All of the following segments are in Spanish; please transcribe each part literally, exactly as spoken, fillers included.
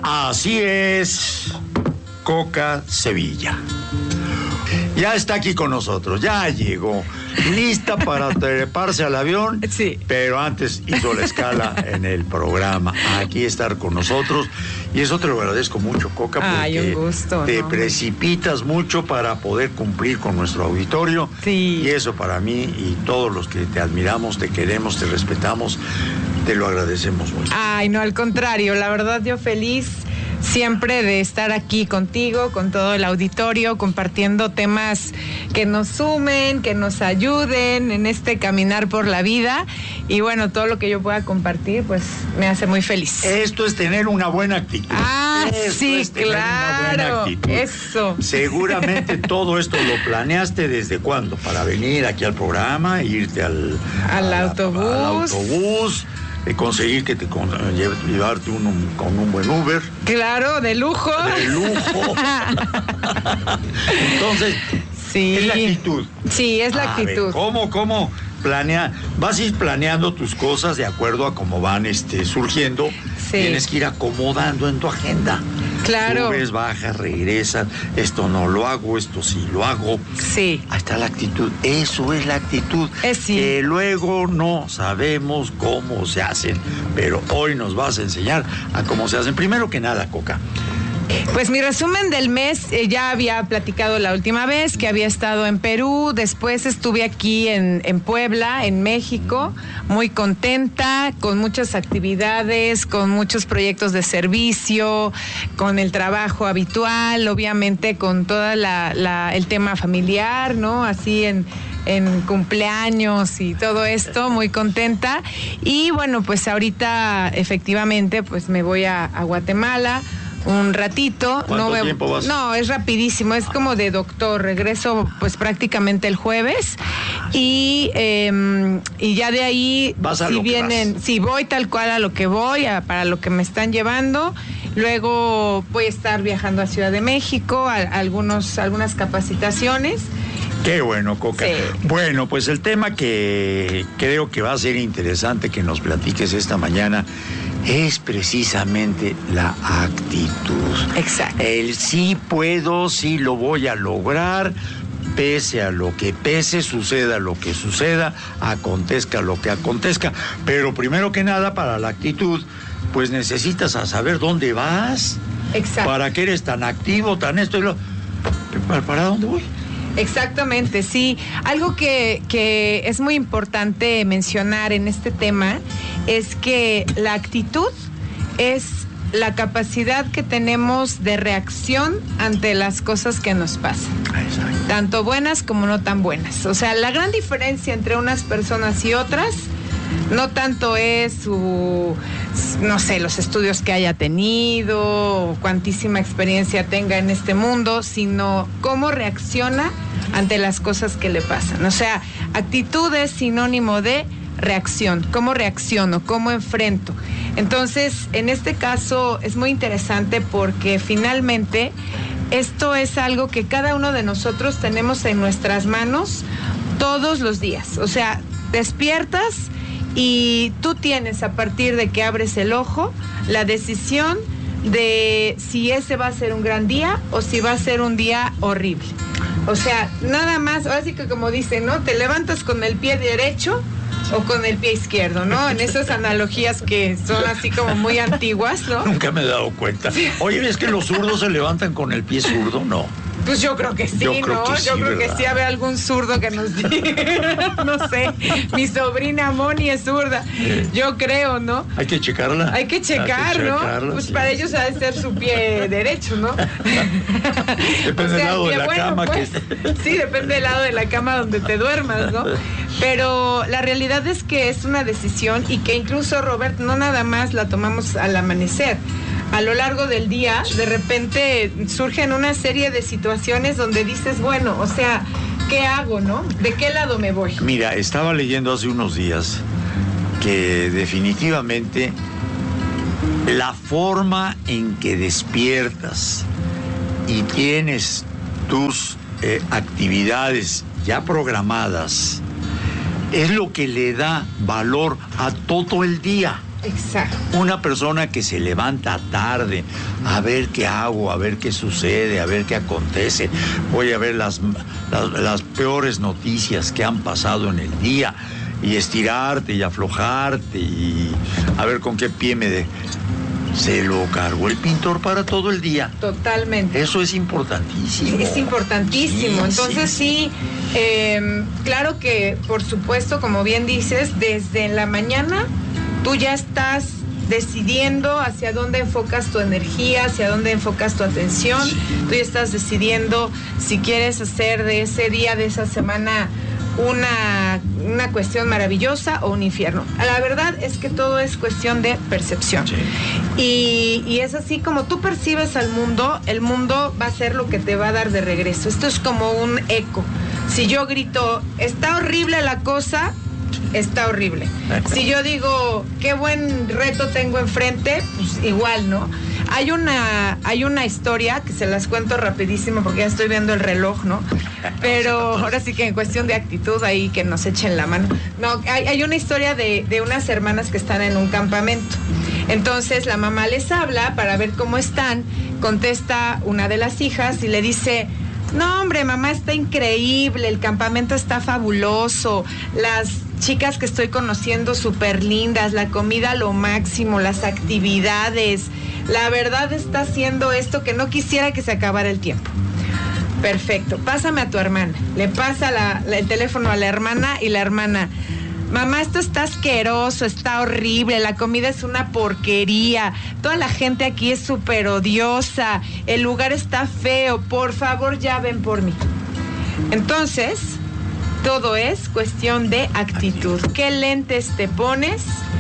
Así es, Coca Sevilla. Ya está aquí con nosotros, ya llegó, lista para treparse al avión, sí. Pero antes hizo la escala en el programa, aquí estar con nosotros, y eso te lo agradezco mucho, Coca, porque Ay, un gusto, te ¿no? precipitas mucho para poder cumplir con nuestro auditorio, sí. Y eso para mí y todos los que te admiramos, te queremos, te respetamos, te lo agradecemos mucho. Ay, no, al contrario, la verdad yo feliz siempre de estar aquí contigo, con todo el auditorio, compartiendo temas que nos sumen, que nos ayuden en este caminar por la vida. Y bueno, todo lo que yo pueda compartir, pues me hace muy feliz. Esto es tener una buena actitud. Ah, esto sí, es tener claro. Una buena actitud. Eso. Seguramente todo esto lo planeaste desde cuándo, para venir aquí al programa, irte al, al a, autobús. Al autobús. De conseguir que te con, lleve, llevarte uno con un buen Uber. Claro, de lujo. De lujo. Entonces, sí. Es la actitud. Sí, es la a actitud. Ver, ¿Cómo, cómo planea? Vas a ir planeando tus cosas de acuerdo a cómo van este, surgiendo. Sí. Tienes que ir acomodando en tu agenda. Claro. Subes, bajas, regresas. Esto no lo hago, esto sí lo hago. Sí. Ahí está la actitud. Eso es la actitud. Es sí. Que luego no sabemos cómo se hacen, pero hoy nos vas a enseñar a cómo se hacen. Primero que nada, Coca. Pues mi resumen del mes, eh, ya había platicado la última vez que había estado en Perú, después estuve aquí en, en Puebla, en México, muy contenta, con muchas actividades, con muchos proyectos de servicio, con el trabajo habitual, obviamente con todo la, la, el tema familiar, ¿no? Así en... en cumpleaños y todo esto, muy contenta. Y bueno, pues ahorita efectivamente pues me voy a, a Guatemala un ratito. ¿Cuánto no me, tiempo vas? No, es rapidísimo, es como de doctor. Regreso pues prácticamente el jueves y, eh, y ya de ahí vas a si lo vienen, que vas. si voy tal cual a lo que voy, a, para lo que me están llevando. Luego voy a estar viajando a Ciudad de México, a, a algunos, algunas capacitaciones. Qué bueno, Coca. Sí. Bueno, pues el tema que creo que va a ser interesante que nos platiques esta mañana es precisamente la actitud. Exacto. El sí puedo, sí lo voy a lograr, pese a lo que pese, suceda lo que suceda, acontezca lo que acontezca. Pero primero que nada, para la actitud, pues necesitas a saber dónde vas. Exacto. ¿Para qué eres tan activo, tan esto y lo... ¿Para, para dónde voy? Exactamente, sí. Algo que, que es muy importante mencionar en este tema es que la actitud es la capacidad que tenemos de reacción ante las cosas que nos pasan. Exacto. Tanto buenas como no tan buenas. O sea, la gran diferencia entre unas personas y otras no tanto es su, no sé, los estudios que haya tenido o cuantísima experiencia tenga en este mundo, sino cómo reacciona ante las cosas que le pasan. O sea, actitud es sinónimo de reacción. ¿Cómo reacciono? ¿Cómo enfrento? Entonces, en este caso es muy interesante porque finalmente esto es algo que cada uno de nosotros tenemos en nuestras manos todos los días. O sea, despiertas y tú tienes, a partir de que abres el ojo, la decisión de si ese va a ser un gran día o si va a ser un día horrible. O sea, nada más, ahora sí que como dicen, ¿no? Te levantas con el pie derecho o con el pie izquierdo, ¿no? En esas analogías que son así como muy antiguas, ¿no? Nunca me he dado cuenta. Oye, ¿es que los zurdos se levantan con el pie zurdo? No. Pues yo creo que sí, yo creo ¿no? Que sí, yo creo ¿verdad? que sí, había algún zurdo que nos diga, no sé, mi sobrina Moni es zurda, eh. yo creo, ¿no? Hay que checarla. Hay que checar, Hay que ¿no? checarla, pues sí. Para ellos ha de ser su pie derecho, ¿no? Depende o sea, del lado de la bueno, cama. Pues, que... Sí, depende del lado de la cama donde te duermas, ¿no? Pero la realidad es que es una decisión y que incluso, Robert, no nada más la tomamos al amanecer. A lo largo del día, de repente surgen una serie de situaciones donde dices, bueno, o sea, ¿qué hago, no? ¿De qué lado me voy? Mira, estaba leyendo hace unos días que definitivamente la forma en que despiertas y tienes tus eh, actividades ya programadas es lo que le da valor a todo el día. Exacto. Una persona que se levanta tarde a ver qué hago, a ver qué sucede, a ver qué acontece. Voy a ver las, las, las peores noticias que han pasado en el día y estirarte y aflojarte y a ver con qué pie me de... Se lo cargó el pintor para todo el día. Totalmente. Eso es importantísimo. Es importantísimo. Sí, Entonces sí, sí eh, claro que por supuesto, como bien dices, desde la mañana tú ya estás decidiendo hacia dónde enfocas tu energía, hacia dónde enfocas tu atención. Sí. Tú ya estás decidiendo si quieres hacer de ese día, de esa semana, una, una cuestión maravillosa o un infierno. La verdad es que todo es cuestión de percepción. Sí. Y, y es así como tú percibes al mundo, el mundo va a ser lo que te va a dar de regreso. Esto es como un eco. Si yo grito, está horrible la cosa, está horrible. Si yo digo, qué buen reto tengo enfrente, pues igual, ¿no? Hay una, hay una historia que se las cuento rapidísimo porque ya estoy viendo el reloj, ¿no? Pero ahora sí que en cuestión de actitud ahí que nos echen la mano. No, hay, hay una historia de, de unas hermanas que están en un campamento. Entonces la mamá les habla para ver cómo están, contesta una de las hijas y le dice: no, hombre, mamá, está increíble, el campamento está fabuloso, las chicas que estoy conociendo súper lindas, la comida lo máximo, las actividades, la verdad está haciendo esto que no quisiera que se acabara el tiempo. Perfecto, pásame a tu hermana. Le pasa la, la, el teléfono a la hermana y la hermana: mamá, esto está asqueroso, está horrible, la comida es una porquería, toda la gente aquí es súper odiosa, el lugar está feo, por favor ya ven por mí. Entonces, todo es cuestión de actitud. ¿Qué lentes te pones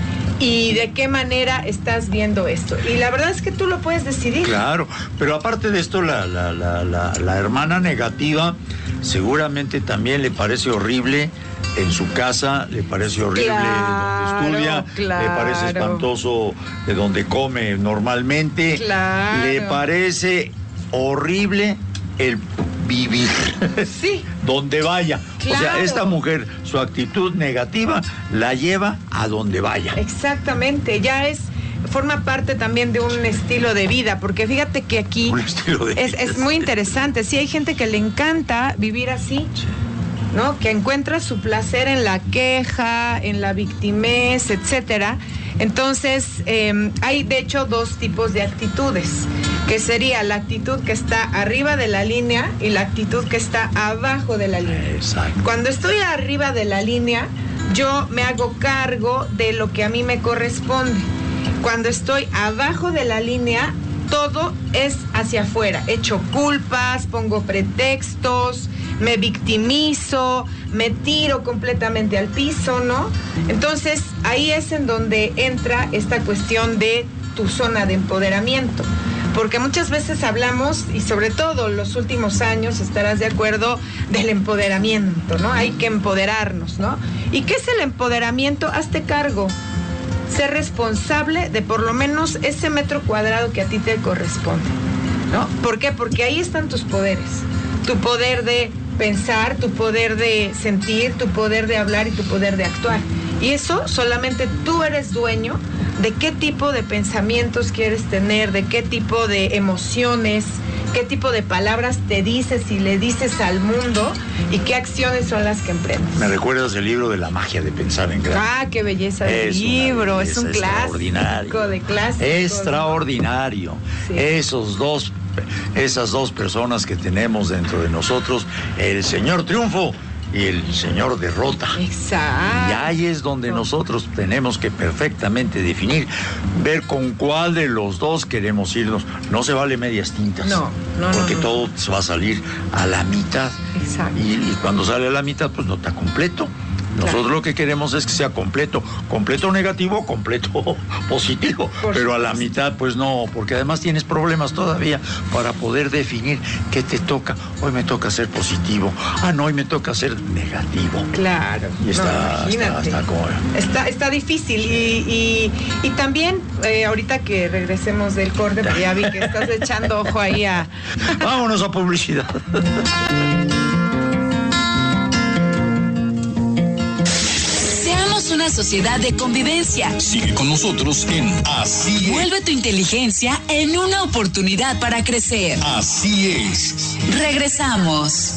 y de qué manera estás viendo esto? Y la verdad es que tú lo puedes decidir. Claro, pero aparte de esto, la, la, la, la, la hermana negativa seguramente también le parece horrible en su casa, le parece horrible claro, donde estudia, claro. le parece espantoso de donde come normalmente, claro. le parece horrible el vivir, sí. donde vaya. Claro. O sea, esta mujer, su actitud negativa la lleva a donde vaya. Exactamente, ya es... forma parte también de un estilo de vida, porque fíjate que aquí un estilo de es, vida. es muy interesante. Sí, hay gente que le encanta vivir así, ¿no? Que encuentra su placer en la queja, en la victimez, etcétera. Entonces, eh, hay de hecho dos tipos de actitudes, que sería la actitud que está arriba de la línea y la actitud que está abajo de la línea. Exacto. Cuando estoy arriba de la línea, yo me hago cargo de lo que a mí me corresponde. Cuando estoy abajo de la línea, todo es hacia afuera. Echo culpas, pongo pretextos, me victimizo, me tiro completamente al piso, ¿no? Entonces, ahí es en donde entra esta cuestión de tu zona de empoderamiento. Porque muchas veces hablamos, y sobre todo los últimos años, estarás de acuerdo, del empoderamiento, ¿no? Hay que empoderarnos, ¿no? ¿Y qué es el empoderamiento? Hazte cargo. Ser responsable de por lo menos ese metro cuadrado que a ti te corresponde, ¿no? ¿Por qué? Porque ahí están tus poderes. Tu poder de pensar, tu poder de sentir, tu poder de hablar y tu poder de actuar. Y eso solamente tú eres dueño de qué tipo de pensamientos quieres tener, de qué tipo de emociones, qué tipo de palabras te dices y le dices al mundo y qué acciones son las que emprendes. Me recuerdas el libro de La magia de pensar en grande. Ah, qué belleza de es libro, belleza, es un clásico de clásicos. Extraordinario. Sí. Esos dos, esas dos personas que tenemos dentro de nosotros, el señor triunfo y el señor derrota. Exacto. Y ahí es donde nosotros tenemos que perfectamente definir, ver con cuál de los dos queremos irnos. No se vale medias tintas. No, no, porque no, no. todo se va a salir a la mitad. Exacto. Y, y cuando sale a la mitad, pues no está completo. Nosotros claro. lo que queremos es que sea completo, completo negativo, completo positivo, Por pero supuesto. A la mitad pues no, porque además tienes problemas todavía para poder definir qué te toca. Hoy me toca ser positivo, ah no, hoy me toca ser negativo. Claro. Y está, no, está, está, como... está, está difícil y, y, y también eh, ahorita que regresemos del corte, porque ya vi que estás echando ojo ahí a... Vámonos a publicidad. una sociedad de convivencia. Sigue con nosotros en Así es. Vuelve tu inteligencia en una oportunidad para crecer. Así es. Regresamos.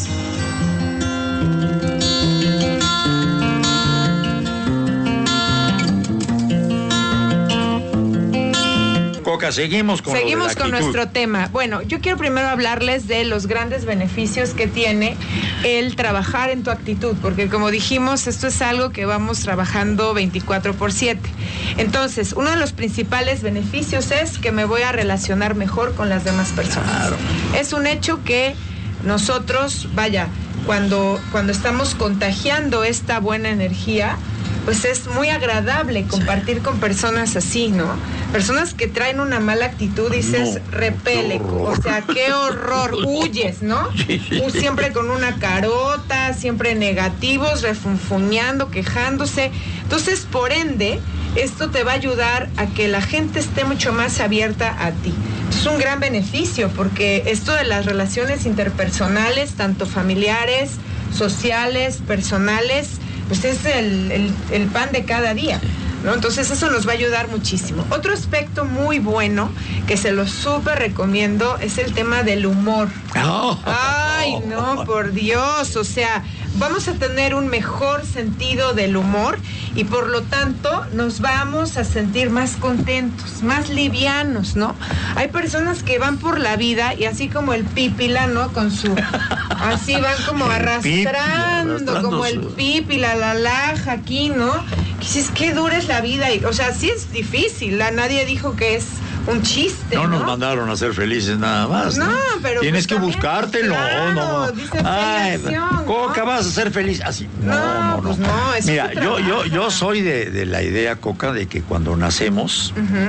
Coca, seguimos con Seguimos lo de la con actitud. nuestro tema. Bueno, yo quiero primero hablarles de los grandes beneficios que tiene el trabajar en tu actitud, porque como dijimos, esto es algo que vamos trabajando veinticuatro por siete. Entonces, uno de los principales beneficios es que me voy a relacionar mejor con las demás personas. Claro. Es un hecho que nosotros, vaya, cuando, cuando estamos contagiando esta buena energía, pues es muy agradable compartir sí. con personas así, ¿no? Personas que traen una mala actitud, dices, no, repele, o sea, qué horror, huyes, ¿no? Sí, sí. Siempre con una carota, siempre negativos, refunfuñando, quejándose. Entonces, por ende, esto te va a ayudar a que la gente esté mucho más abierta a ti. Es un gran beneficio, porque esto de las relaciones interpersonales, tanto familiares, sociales, personales, pues es el, el, el pan de cada día, ¿no? Entonces eso nos va a ayudar muchísimo. Otro aspecto muy bueno, que se lo súper recomiendo, es el tema del humor. Oh. Ay, no, por Dios, o sea, vamos a tener un mejor sentido del humor y por lo tanto nos vamos a sentir más contentos, más livianos, ¿no? Hay personas que van por la vida y así como el pípila, ¿no? Con su... Así van como arrastrando, pípila, como el pípila, la laja aquí, ¿no? Dices, qué dura es la vida. Y, o sea, sí es difícil, la, nadie dijo que es un chiste, no, ¿no? nos mandaron a ser felices nada más. No, no pero tienes pues que buscártelo. Claro, no, no. Dice Ay, acción, Coca, ¿no? vas a ser feliz. Así. No, no, no, no. Pues no es Mira, yo, yo, yo soy de, de la idea, Coca, de que cuando nacemos, uh-huh.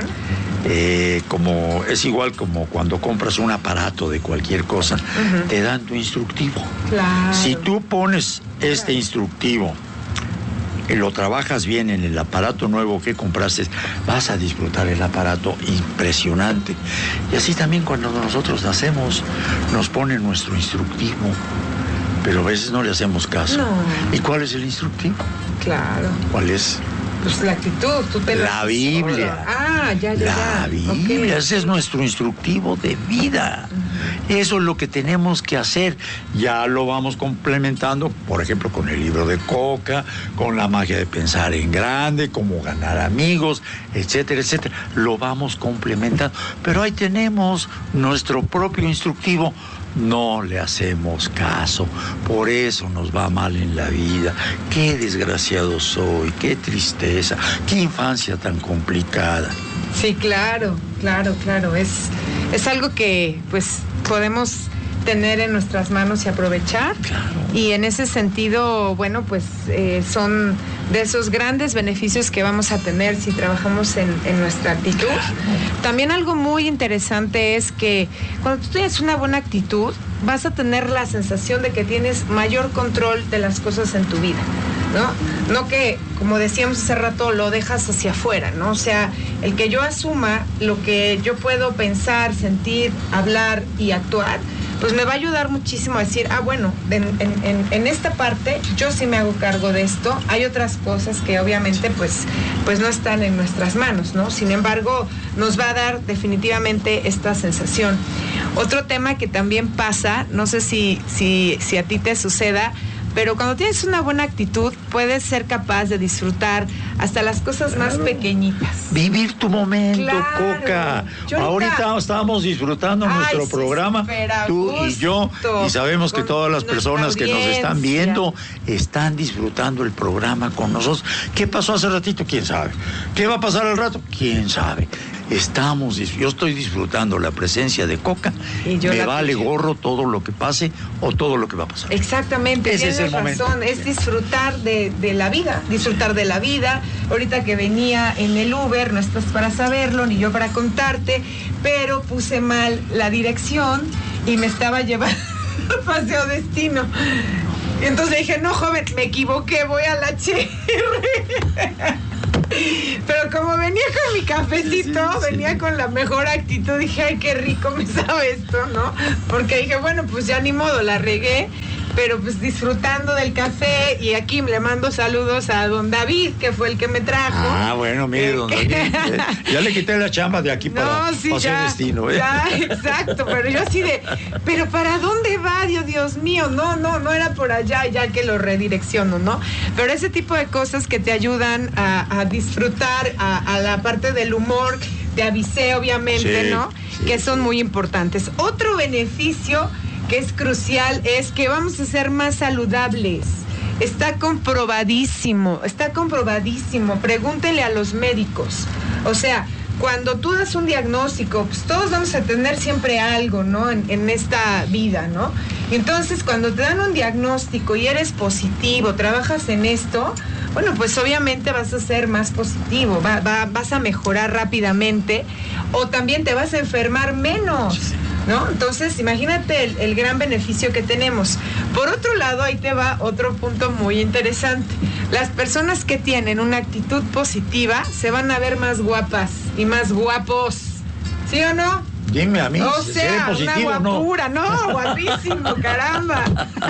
eh, como es igual como cuando compras un aparato de cualquier cosa, uh-huh. te dan tu instructivo. Claro. Si tú pones este claro. instructivo, lo trabajas bien en el aparato nuevo que compraste, vas a disfrutar el aparato impresionante. Y así también cuando nosotros nacemos, nos ponen nuestro instructivo, pero a veces no le hacemos caso. No. ¿Y cuál es el instructivo? Claro. ¿Cuál es? Pues la actitud, tú te La Biblia. Ah, ya, ya, La ya. Biblia, okay. ese es nuestro instructivo de vida. Uh-huh. Eso es lo que tenemos que hacer. Ya lo vamos complementando, por ejemplo, con el libro de Coca, con la magia de pensar en grande, cómo ganar amigos, etcétera, etcétera. Lo vamos complementando. Pero ahí tenemos nuestro propio instructivo. No le hacemos caso, por eso nos va mal en la vida. Qué desgraciado soy, qué tristeza, qué infancia tan complicada. Sí, claro, claro, claro. Es, es algo que pues podemos tener en nuestras manos y aprovechar. Claro. Y en ese sentido, bueno, pues eh, son de esos grandes beneficios que vamos a tener si trabajamos en, en nuestra actitud. Claro. También algo muy interesante es que cuando tú tienes una buena actitud, vas a tener la sensación de que tienes mayor control de las cosas en tu vida, ¿no? No que, como decíamos hace rato, lo dejas hacia afuera, ¿no? O sea, el que yo asuma lo que yo puedo pensar, sentir, hablar y actuar, pues me va a ayudar muchísimo a decir, ah, bueno, en, en, en esta parte yo sí me hago cargo de esto. Hay otras cosas que obviamente pues, pues no están en nuestras manos, ¿no? Sin embargo, nos va a dar definitivamente esta sensación. Otro tema que también pasa, no sé si, si, si a ti te suceda, pero cuando tienes una buena actitud, puedes ser capaz de disfrutar hasta las cosas claro. más pequeñitas. Vivir tu momento, claro. Coca. Yo ahorita ahorita estábamos disfrutando Ay, nuestro sí, programa, tú y yo, y sabemos que todas las personas que nos están viendo están disfrutando el programa con nosotros. ¿Qué pasó hace ratito? ¿Quién sabe? ¿Qué va a pasar al rato? ¿Quién sabe? Estamos, yo estoy disfrutando la presencia de Coca, y yo me vale tuya. gorro todo lo que pase o todo lo que va a pasar. Exactamente, ese tienes es el razón, momento. Es disfrutar de, de la vida, disfrutar de la vida. Ahorita que venía en el Uber, no estás para saberlo, ni yo para contarte, pero puse mal la dirección y me estaba llevando al Paseo Destino. Y entonces dije, no, joven, me equivoqué, voy a la H R. Pero como venía con mi cafecito, sí, sí, venía sí. con la mejor actitud, dije, ay, qué rico me sabe esto, ¿no? Porque dije, bueno, pues ya ni modo, la regué, pero pues disfrutando del café. Y aquí le mando saludos a don David, que fue el que me trajo. Ah, bueno, mire, Eh, don David, eh, ya le quité la chamba de aquí para, No, sí, para ya, su destino, ¿eh? ya, exacto, pero yo así de, pero ¿para dónde va, Dios, Dios mío? No, no, no era por allá, ya que lo redirecciono, ¿no? Pero ese tipo de cosas que te ayudan a, a disfrutar, a, a la parte del humor, te avisé, obviamente, Sí, ¿no? sí, que son sí. muy importantes. Otro beneficio que es crucial es que vamos a ser más saludables. Está comprobadísimo, está comprobadísimo. Pregúntenle a los médicos. O sea, cuando tú das un diagnóstico, pues todos vamos a tener siempre algo, ¿no? En, en esta vida, ¿no? Y entonces, cuando te dan un diagnóstico y eres positivo, trabajas en esto, bueno, pues obviamente vas a ser más positivo, va, va, vas a mejorar rápidamente o también te vas a enfermar menos, ¿no? Entonces, imagínate el, el gran beneficio que tenemos. Por otro lado, ahí te va otro punto muy interesante. Las personas que tienen una actitud positiva se van a ver más guapas y más guapos, ¿sí o no? Dime a mí, O ¿seré sea, una positivo o no? guapura, no, guapísimo, caramba.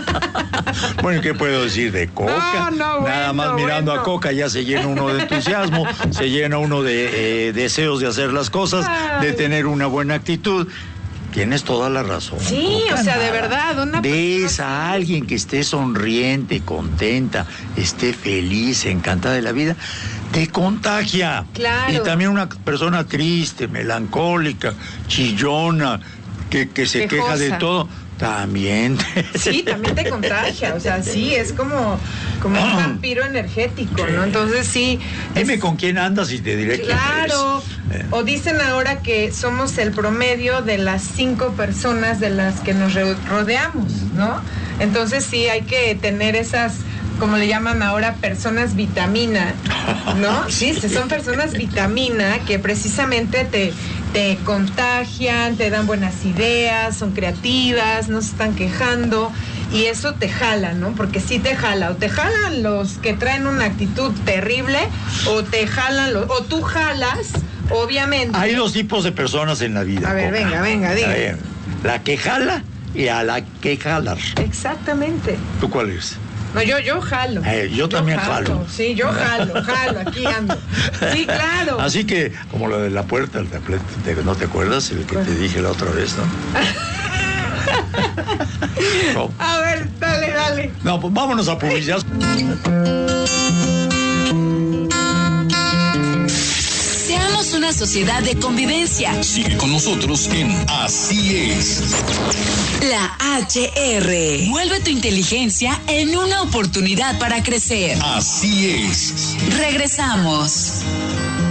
Bueno, ¿qué puedo decir de Coca? No, no, Nada bueno, más mirando bueno. a Coca ya se llena uno de entusiasmo, se llena uno de eh, deseos de hacer las cosas, de Ay. tener una buena actitud. Tienes toda la razón. Sí, Coca, o sea, de nada. verdad, una Ves persona a así. alguien que esté sonriente, contenta, esté feliz, encantada de la vida, te contagia. Claro. Y también una persona triste, melancólica, chillona, que, que se queja de Quejosa. todo, también. te- Sí, también te contagia, o sea, sí, es como, como un vampiro energético, ¿no? Entonces sí. Dime es- con quién andas y te diré Claro, quién eres. Eh, o dicen ahora que somos el promedio de las cinco personas de las que nos re- rodeamos, ¿no? Entonces sí hay que tener esas, como le llaman ahora, personas vitamina, ¿no? Sí, son personas vitamina que precisamente te, te contagian, te dan buenas ideas, son creativas, no se están quejando. Y eso te jala, ¿no? Porque sí te jala. O te jalan los que traen una actitud terrible, o te jalan los, o tú jalas, obviamente. Hay dos tipos de personas en la vida. A ver, Coca. venga, venga, diga. A ver, la que jala y a la que jalar. Exactamente. ¿Tú cuál eres? No, yo, yo jalo. Eh, yo también jalo. Sí, yo jalo, jalo, aquí ando. Sí, claro. Así que, como lo de la puerta, el tablete, te- ¿no te acuerdas? El que te dije la otra vez, ¿no? No, A ver, dale, dale. no, pues vámonos a publicidad. Seamos una sociedad de convivencia. Sigue con nosotros en Así es. La H R. Vuelve tu inteligencia en una oportunidad para crecer. Así es. Regresamos.